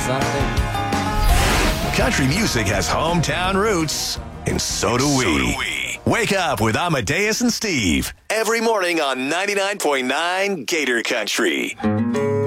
Country music has hometown roots, and so do we. Wake up with Amadeus and Steve every morning on 99.9 Gator Country.